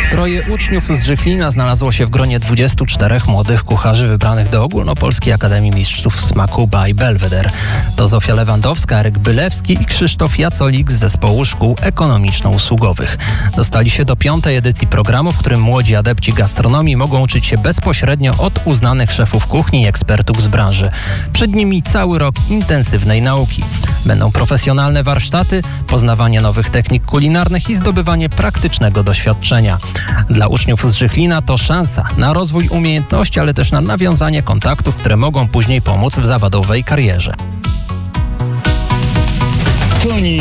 Troje uczniów z Żychlina znalazło się w gronie 24 młodych kucharzy wybranych do Ogólnopolskiej Akademii Mistrzów Smaku by Belvedere. To Zofia Lewandowska, Eryk Bylewski i Krzysztof Jacolik z zespołu szkół ekonomiczno-usługowych. Dostali się do 5. edycji programu, w którym młodzi adepci gastronomii mogą uczyć się bezpośrednio od uznanych szefów kuchni i ekspertów z branży. Przed nimi cały rok intensywnej nauki. Będą profesjonalne warsztaty, poznawanie nowych technik kulinarnych i zdobywanie praktycznego doświadczenia. Dla uczniów z Żychlina to szansa na rozwój umiejętności, ale też na nawiązanie kontaktów, które mogą później pomóc w zawodowej karierze.